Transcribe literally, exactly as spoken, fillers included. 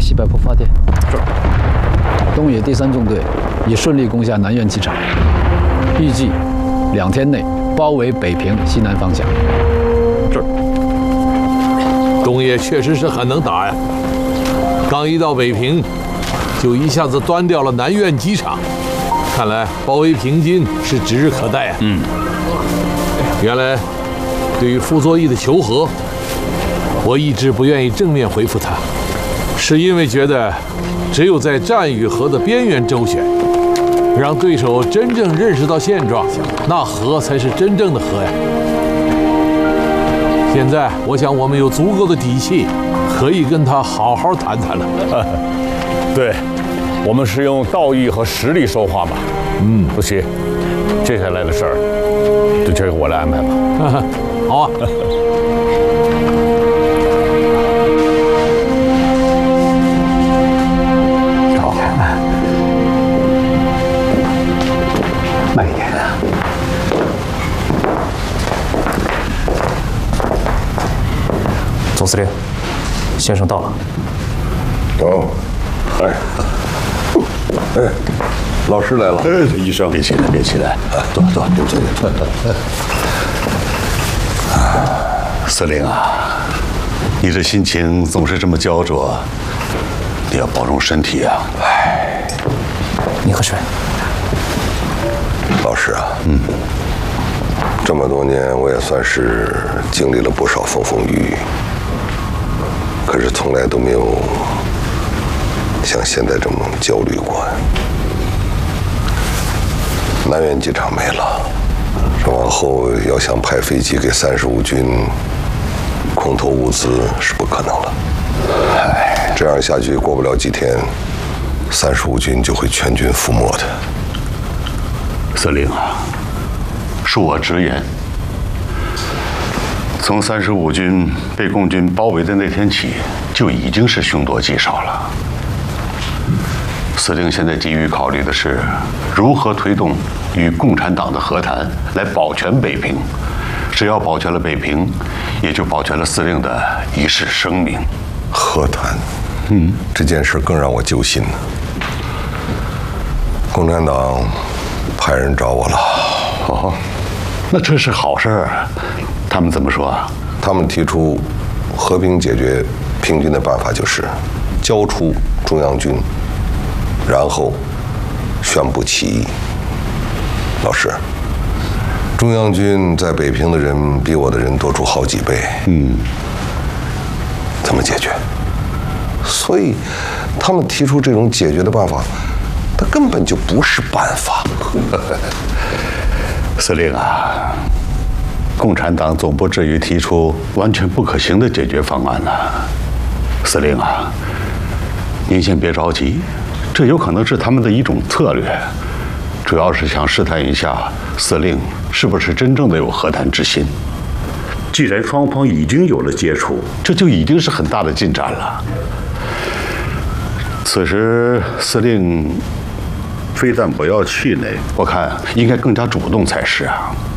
西柏坡发电。这儿，东野第三纵队已顺利攻下南苑机场，预计两天内包围北平西南方向。 这儿，东野确实是很能打呀，刚一到北平，就一下子端掉了南苑机场。 看来包围平津是指日可待啊！嗯，原来对于傅作义的求和，我一直不愿意正面回复他，是因为觉得只有在战与和的边缘周旋，让对手真正认识到现状，那和才是真正的和呀。现在我想我们有足够的底气，可以跟他好好谈谈了。 对。 我们是用道义和实力说话吧。嗯，主席，接下来的事儿就交给我来安排吧。 好啊。 好，慢一点。 总司令，先生到了。 哦，哎。 哎，老师来了。哎，医生，别起来，别起来，坐坐，别坐，坐。司令啊，你这心情总是这么焦灼，你要保重身体啊。哎， 你喝水。 老师啊，嗯，这么多年我也算是经历了不少风风雨雨，可是从来都没有。 像现在这么焦虑过。南苑机场没了，这往后要想派飞机给三十五军空投物资是不可能了。哎，这样下去，过不了几天，三十五军就会全军覆没的。 司令啊，恕我直言，从三十五军被共军包围的那天起，就已经是凶多吉少了。 司令现在急于考虑的是如何推动与共产党的和谈，来保全北平。只要保全了北平，也就保全了司令的一世生命。 和谈，嗯，这件事更让我揪心呢。共产党派人找我了。 哦，那这是好事儿。他们怎么说啊？ 他们提出和平解决平津的办法就是交出中央军。 然后宣布起义。老师，中央军在北平的人比我的人多出好几倍。嗯，怎么解决？所以他们提出这种解决的办法，它根本就不是办法。 司令啊，共产党总不至于提出完全不可行的解决方案呢。司令啊，您先别着急。 这有可能是他们的一种策略，主要是想试探一下司令是不是真正的有和谈之心。既然双方已经有了接触，这就已经是很大的进展了。此时司令非但不要气馁，我看应该更加主动才是啊。